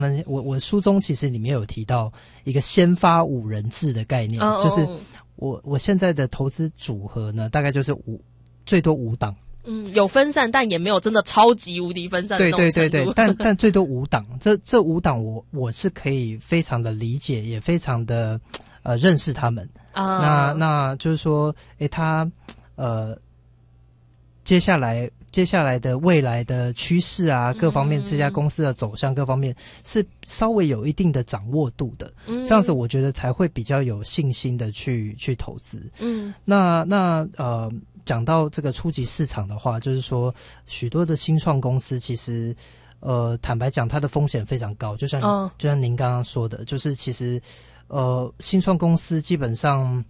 我书中其实里面有提到一个先发5人制的概念，就是我现在的投资组合呢，大概就是最多5档。 有分散，但也没有真的超级无敌分散的那种程度。 对，但最多5档，这5档我是可以非常的理解，也非常的认识他们啊。那就是说，他接下来的未来的趋势啊，各方面这家公司的走向各方面是稍微有一定的掌握度的，这样子我觉得才会比较有信心的去投资。讲到这个初级市场的话，就是说许多的新创公司其实坦白讲它的风险非常高，就像您刚刚说的，就是其实新创公司基本上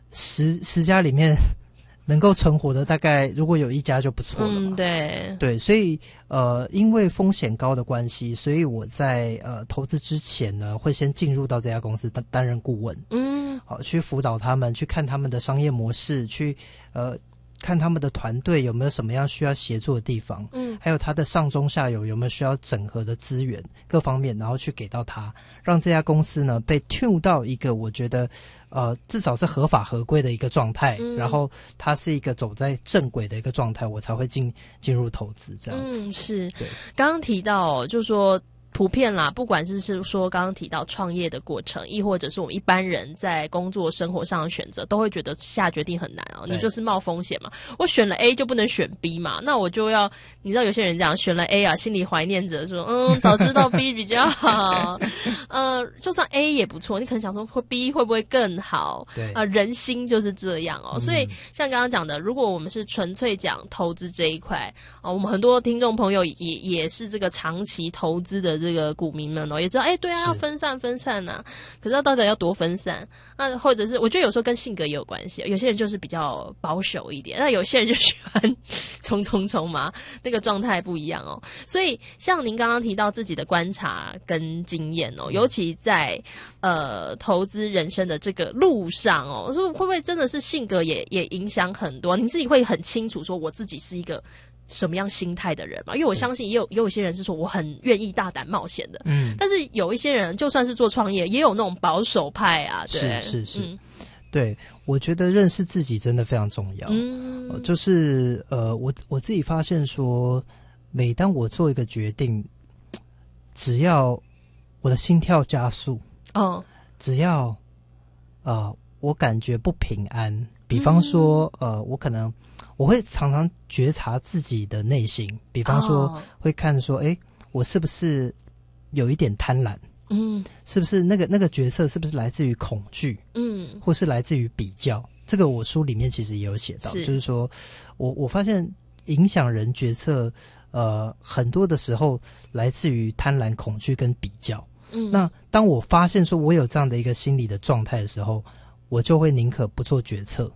10家里面能够存活的大概如果有1家就不错了嘛。对，所以因为风险高的关系，所以我在投资之前呢，会先进入到这家公司担任顾问，好去辅导他们，去看他们的商业模式，去看他们的团队有没有什么样需要协作的地方，还有他的上中下游有没有需要整合的资源各方面，然后去给到他，让这家公司呢被 tune 到一个我觉得至少是合法合规的一个状态，然后它是一个走在正轨的一个状态，我才会进入投资这样子。 是。对，刚刚提到就是说普遍啦，不管是说刚刚提到创业的过程，亦或者是我们一般人在工作生活上的选择，都会觉得下决定很难你就是冒风险嘛。我选了 A 就不能选 B 嘛，那我就要，你知道有些人这样选了 A 啊，心里怀念着说早知道 B 比较好就算 A 也不错，你可能想说B 会不会更好？对人心就是这样所以像刚刚讲的，如果我们是纯粹讲投资这一块我们很多听众朋友也是这个长期投资的这个股民们也知道对啊，要分散啊，可是到底要多分散或者是我觉得有时候跟性格也有关系，有些人就是比较保守一点，那有些人就喜欢冲嘛，那个状态不一样所以像您刚刚提到自己的观察跟经验尤其在投资人生的这个路上说会不会真的是性格也影响很多？您自己会很清楚说我自己是一个什么样心态的人嘛？因为我相信也有一些人是说我很愿意大胆冒险的，但是有一些人就算是做创业，也有那种保守派啊，对，是， 对，我觉得认识自己真的非常重要。就是我自己发现说，每当我做一个决定，只要我的心跳加速，只要我感觉不平安，比方说我会常常觉察自己的内心，比方说会看说我是不是有一点贪婪，是不是那个决策是不是来自于恐惧，或是来自于比较，这个我书里面其实也有写到，就是说我发现影响人决策很多的时候来自于贪婪、恐惧跟比较。那当我发现说我有这样的一个心理的状态的时候，我就会宁可不做决策。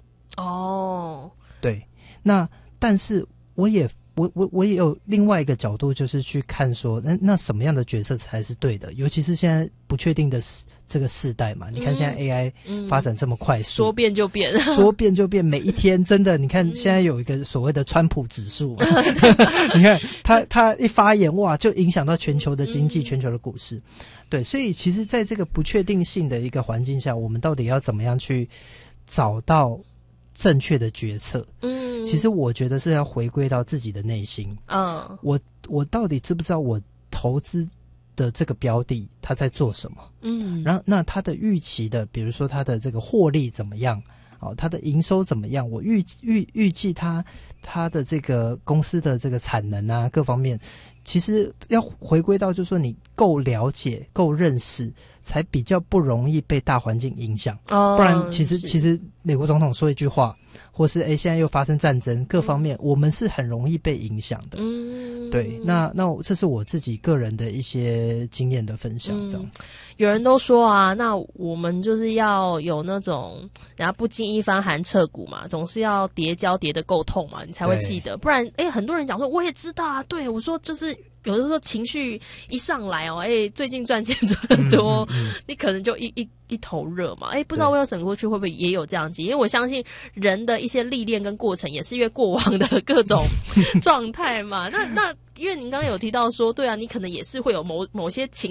对，那但是我也有另外一个角度，就是去看说那什么样的决策才是对的，尤其是现在不确定的这个世代嘛，你看现在 AI 发展这么快速， 说变就变说变就变，每一天真的你看现在有一个所谓的川普指数你看他一发言哇就影响到全球的经济，全球的股市。对，所以其实在这个不确定性的一个环境下，我们到底要怎么样去找到正确的决策？其实我觉得是要回归到自己的内心。我到底知不知道我投资的这个标的它在做什么？然后那它的预期的，比如说它的这个获利怎么样？它的营收怎么样？我预计它的这个公司的这个产能啊，各方面，其实要回归到就是说你够了解、够认识，才比较不容易被大环境影响。不然其实美国总统说一句话，或是现在又发生战争，各方面我们是很容易被影响的。对，那这是我自己个人的一些经验的分享，这样子。 有人都说啊，那我们就是要有那种，然后不经一番寒彻骨嘛，总是要跌跤跌得够痛嘛，你才会记得。不然，很多人讲说我也知道啊，对我说就是有的时候情绪一上来最近赚钱赚得多，你可能就一头热嘛，不知道Wilson过去会不会也有这样子？因为我相信人的一些历练跟过程，也是因为过往的各种状态嘛。那因为您刚刚有提到说，对啊，你可能也是会有某些情